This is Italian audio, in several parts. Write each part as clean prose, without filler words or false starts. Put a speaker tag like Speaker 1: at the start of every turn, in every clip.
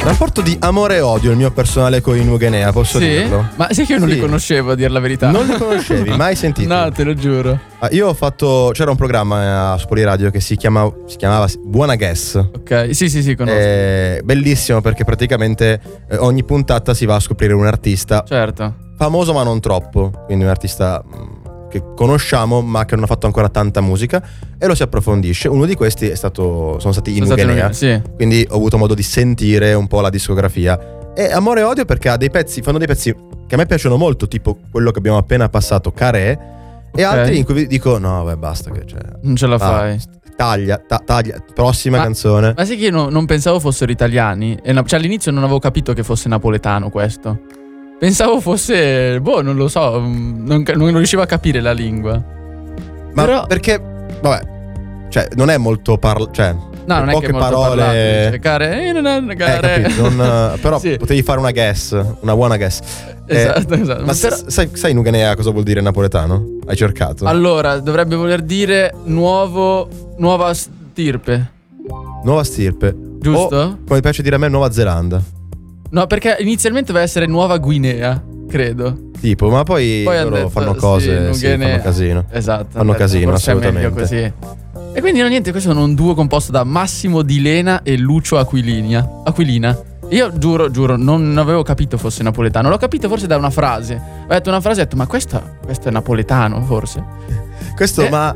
Speaker 1: Rapporto di amore e odio il mio personale con i Nugenea, posso dirlo?
Speaker 2: Ma sai che io non li conoscevo, a dir la verità.
Speaker 1: Non li conoscevi, mai sentiti?
Speaker 2: No, te lo giuro.
Speaker 1: Io ho fatto, c'era un programma su Poliradio che si chiamava Buona Guess.
Speaker 2: Ok, sì, conosco.
Speaker 1: Bellissimo perché praticamente ogni puntata si va a scoprire un artista.
Speaker 2: Certo.
Speaker 1: Famoso ma non troppo, quindi un artista che conosciamo ma che non ha fatto ancora tanta musica, e lo si approfondisce. Uno di questi sono stati i Nugenea,
Speaker 2: sì.
Speaker 1: quindi ho avuto modo di sentire un po' la discografia. E amore e odio perché fanno dei pezzi che a me piacciono molto, tipo quello che abbiamo appena passato, Carè, e altri in cui dico no vabbè basta che
Speaker 2: non ce la fai.
Speaker 1: Taglia, prossima canzone.
Speaker 2: Ma sai che io non pensavo fossero italiani, cioè all'inizio non avevo capito che fosse napoletano questo. Pensavo fosse, non lo so, non riuscivo a capire la lingua.
Speaker 1: Ma
Speaker 2: però,
Speaker 1: perché, vabbè, cioè non è molto cioè
Speaker 2: no, non
Speaker 1: poche
Speaker 2: è che è molto
Speaker 1: parole.
Speaker 2: Care.
Speaker 1: Però
Speaker 2: sì.
Speaker 1: potevi fare una guess, una buona guess.
Speaker 2: Esatto.
Speaker 1: Ma sai Nugenea cosa vuol dire in napoletano? Hai cercato?
Speaker 2: Allora, dovrebbe voler dire nuova stirpe.
Speaker 1: Nuova stirpe.
Speaker 2: Giusto?
Speaker 1: O, come piace dire a me, Nuova Zelanda.
Speaker 2: No, perché inizialmente doveva essere Nuova Guinea, credo.
Speaker 1: Tipo, ma poi loro
Speaker 2: detto,
Speaker 1: fanno cose, fanno casino.
Speaker 2: Esatto.
Speaker 1: Fanno casino, assolutamente.
Speaker 2: È così. E quindi niente, questo è un duo composto da Massimo Di Lena e Lucio Aquilina. Io giuro, non avevo capito fosse napoletano. L'ho capito forse da una frase. Ho detto una frase e ho detto, ma questo è napoletano forse?
Speaker 1: Questo, ma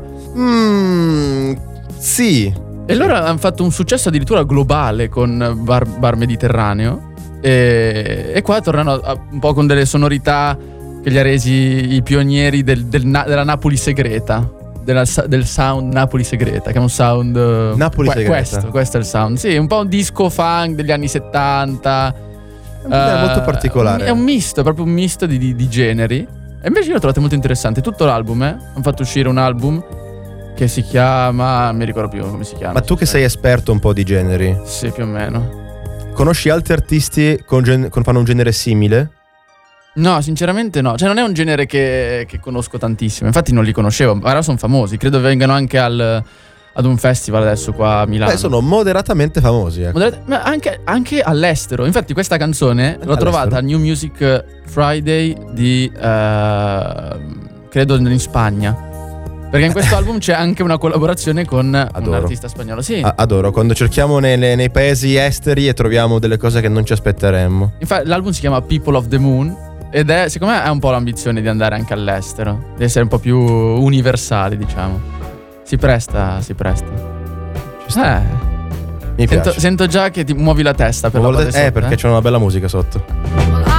Speaker 1: sì.
Speaker 2: E loro hanno fatto un successo addirittura globale con Bar Mediterraneo. E qua tornano un po' con delle sonorità che li ha resi i pionieri della Napoli segreta. Del sound Napoli segreta, che è un sound
Speaker 1: Napoli segreta.
Speaker 2: Questo è il sound. Sì, un po' un disco funk degli anni 70.
Speaker 1: È molto particolare.
Speaker 2: È un misto, è proprio un misto di generi. E invece io l'ho trovato molto interessante. Tutto l'album, hanno fatto uscire un album che si chiama, non mi ricordo più come si chiama.
Speaker 1: Ma tu che sei esperto un po' di generi,
Speaker 2: sì, più o meno.
Speaker 1: Conosci altri artisti che fanno un genere simile?
Speaker 2: No, sinceramente no. Cioè non è un genere che conosco tantissimo. Infatti non li conoscevo. Ora sono famosi. Credo vengano anche ad un festival adesso qua a Milano.
Speaker 1: Sono moderatamente famosi, ecco.
Speaker 2: Ma anche all'estero. Infatti questa canzone l'ho trovata al New Music Friday di credo in Spagna. Perché in questo album c'è anche una collaborazione con un artista spagnolo. Sì.
Speaker 1: Adoro quando cerchiamo nei paesi esteri e troviamo delle cose che non ci aspetteremmo.
Speaker 2: Infatti l'album si chiama People of the Moon ed è, secondo me, è un po' l'ambizione di andare anche all'estero, di essere un po' più universali, diciamo. Si presta.
Speaker 1: Ci sta. Mi piace.
Speaker 2: Sento già che ti muovi la testa per la base sotto,
Speaker 1: perché c'è una bella musica sotto.